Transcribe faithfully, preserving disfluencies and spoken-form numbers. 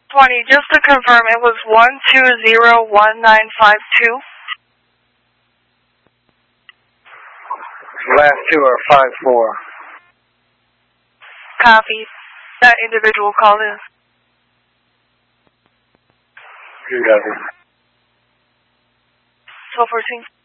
twenty, just to confirm, it was one two zero one nine five two. Last two are five four. Copy. That individual called in. You got it. twelve fourteen.